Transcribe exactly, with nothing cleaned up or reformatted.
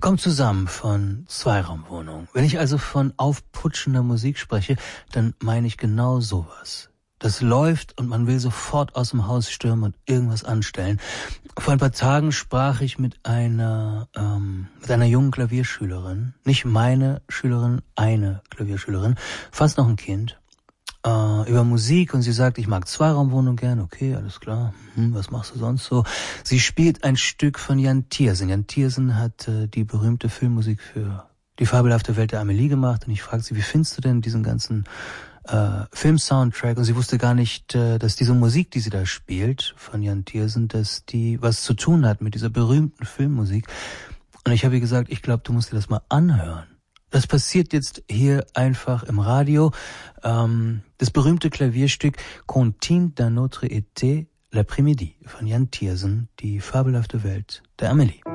kommt zusammen von Zweiraumwohnung. Wenn ich also von aufputschender Musik spreche, dann meine ich genau sowas. Das läuft und man will sofort aus dem Haus stürmen und irgendwas anstellen. Vor ein paar Tagen sprach ich mit einer ähm, mit einer jungen Klavierschülerin, nicht meine Schülerin, eine Klavierschülerin, fast noch ein Kind, äh, über Musik, und sie sagt, ich mag Zweiraumwohnung gern. Okay, alles klar. Hm, was machst du sonst so? Sie spielt ein Stück von Jan Tiersen. Jan Tiersen hat äh, die berühmte Filmmusik für Die fabelhafte Welt der Amelie gemacht, und ich fragte sie, wie findest du denn diesen ganzen äh, Film-Soundtrack? Und sie wusste gar nicht, äh, dass diese Musik, die sie da spielt, von Jan Tiersen, dass die was zu tun hat mit dieser berühmten Filmmusik. Und ich habe ihr gesagt, ich glaube, du musst dir das mal anhören. Das passiert jetzt hier einfach im Radio. Ähm, das berühmte Klavierstück Contine d'un autre été l'après-midi von Jan Tiersen, die fabelhafte Welt der Amelie.